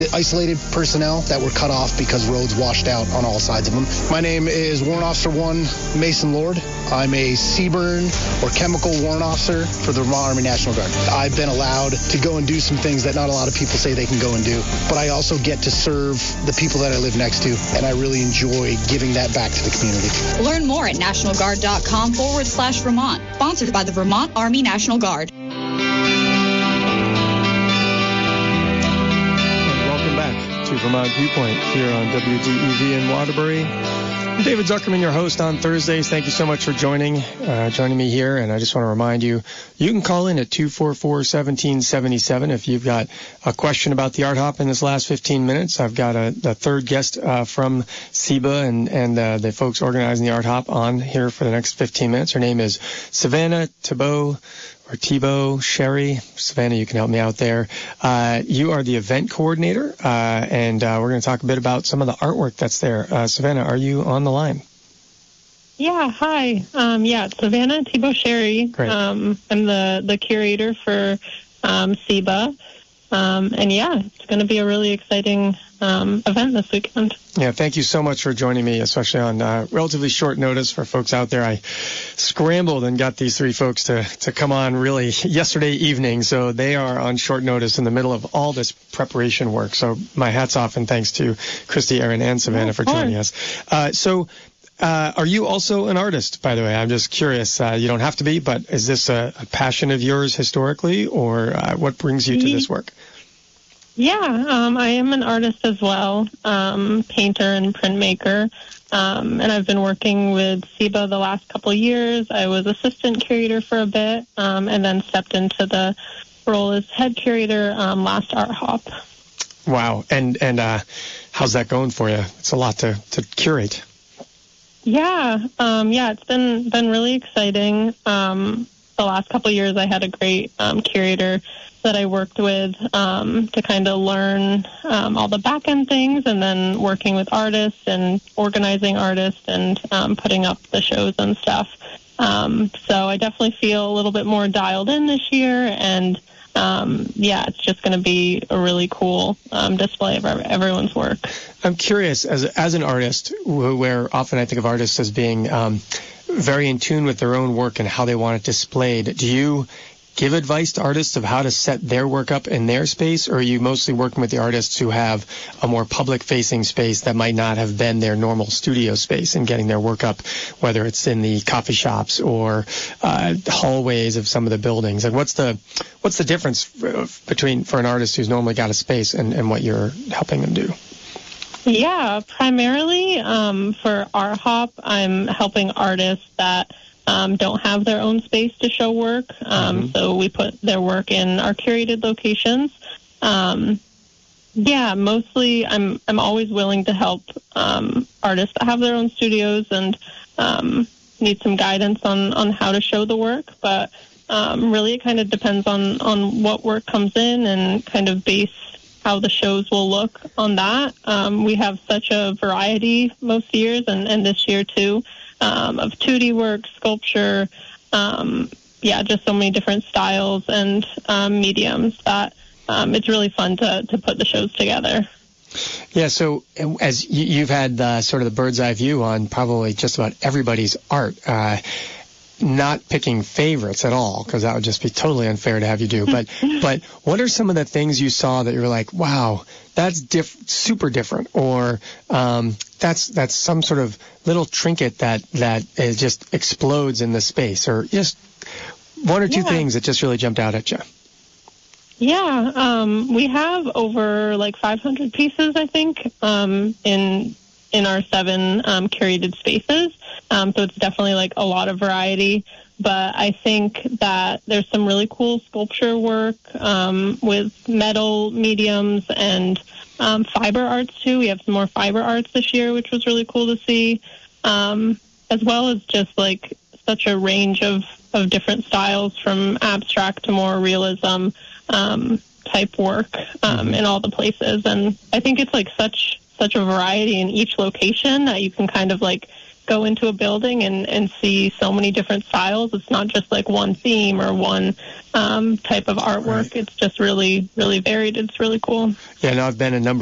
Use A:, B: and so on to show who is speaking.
A: Isolated personnel that were cut off because roads washed out on all sides of them. My name is Warrant Officer 1 Mason Lord. I'm a CBRN or chemical warrant officer for the Vermont Army National Guard. I've been allowed to go and do some things that not a lot of people say they can go and do, but I also get to serve the people that I live next to, and I really enjoy giving that back to the community.
B: Learn more at nationalguard.com/Vermont. Sponsored by the Vermont Army National Guard.
C: To Vermont Viewpoint here on WDEV in Waterbury. I'm David Zuckerman, your host on Thursdays. Thank you so much for joining me here. And I just want to remind you, you can call in at 244-1777 if you've got a question about the Art Hop in this last 15 minutes. I've got a third guest from SEBA and the folks organizing the Art Hop on here for the next 15 minutes. Her name is Savannah Thibault. Or Thibault Sherry. Savannah, you can help me out there. You are the event coordinator, and we're going to talk a bit about some of the artwork that's there. Savannah, are you on the line?
D: Yeah, hi. It's Savannah Thibault Sherry.
C: Great.
D: I'm the curator for SEBA. It's going to be a really exciting event this weekend.
C: Yeah, thank you so much for joining me, especially on relatively short notice for folks out there. I scrambled and got these three folks to come on really yesterday evening, so they are on short notice in the middle of all this preparation work. So my hat's off and thanks to Christy, Aaron, and Savannah for joining us. Are you also an artist, by the way? I'm just curious. You don't have to be, but is this a passion of yours historically, or what brings you to this work?
D: Yeah, I am an artist as well, painter and printmaker, and I've been working with SEBA the last couple of years. I was assistant curator for a bit, and then stepped into the role as head curator last Art Hop.
C: Wow, and how's that going for you? It's a lot to curate.
D: Yeah, it's been really exciting. The last couple of years I had a great curator that I worked with to kind of learn all the back-end things, and then working with artists and organizing artists and putting up the shows and stuff. So I definitely feel a little bit more dialed in this year, and it's just going to be a really cool display of everyone's work.
C: I'm curious, as an artist, where often I think of artists as being very in tune with their own work and how they want it displayed, do you give advice to artists of how to set their work up in their space, or are you mostly working with the artists who have a more public-facing space that might not have been their normal studio space and getting their work up, whether it's in the coffee shops or hallways of some of the buildings? And what's the difference for an artist who's normally got a space and what you're helping them do?
D: Yeah, primarily for Art Hop, I'm helping artists that don't have their own space to show work. So we put their work in our curated locations. Mostly I'm always willing to help artists that have their own studios and need some guidance on how to show the work. But really it kind of depends on what work comes in and kind of base how the shows will look on that. We have such a variety most years, and this year too, of 2D work, sculpture, just so many different styles and mediums that it's really fun to put the shows together.
C: Yeah, so as you've had sort of the bird's eye view on probably just about everybody's art, not picking favorites at all, because that would just be totally unfair to have you do. But what are some of the things you saw that you were like, wow, that's super different, or that's some sort of little trinket that just explodes in the space, or just one or two things that just really jumped out at you?
D: Yeah, we have over like 500 pieces, I think, in our 7 curated spaces. So it's definitely like a lot of variety. But I think that there's some really cool sculpture work with metal mediums and fiber arts too. We have some more fiber arts this year, which was really cool to see, as well as just like such a range of different styles, from abstract to more realism type work in all the places. And I think it's like such a variety in each location that you can kind of like go into a building and see so many different styles. It's not just like one theme or one type of artwork. Right. It's just really, really varied. It's really cool.
C: Yeah, no, I've been a number